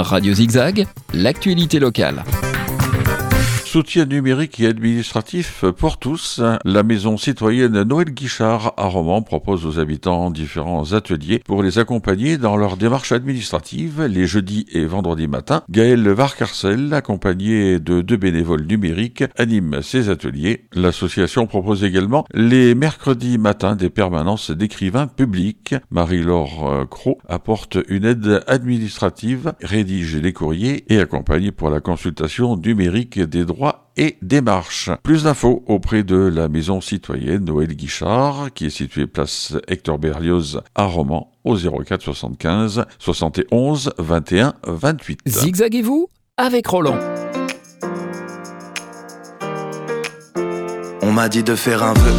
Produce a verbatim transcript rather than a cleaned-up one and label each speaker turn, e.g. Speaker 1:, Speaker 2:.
Speaker 1: Radio Zigzag, l'actualité locale.
Speaker 2: Soutien numérique et administratif pour tous, la maison citoyenne Noël Guichard à Romans propose aux habitants différents ateliers pour les accompagner dans leur démarche administrative les jeudis et vendredis matins. Gaël Varcarcel, accompagné de deux bénévoles numériques, anime ces ateliers. L'association propose également les mercredis matins des permanences d'écrivains publics. Marie-Laure Cros apporte une aide administrative, rédige les courriers et accompagne pour la consultation numérique des droits et démarches. Plus d'infos auprès de la maison citoyenne Noël Guichard, qui est située place Hector Berlioz à Romans, au zéro quatre soixante-quinze soixante et onze vingt et un vingt-huit.
Speaker 1: Zigzaguez-vous avec Roland.
Speaker 3: On m'a dit de faire un vœu